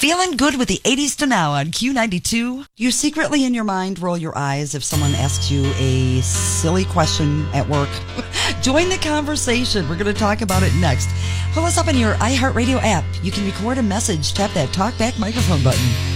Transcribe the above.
Feeling good with the 80s to now on Q92. You secretly in your mind roll your eyes if someone asks you a silly question at work. Join the conversation. We're going to talk about it next. Pull us up on your iHeartRadio app. You can record a message. Tap that talkback microphone button.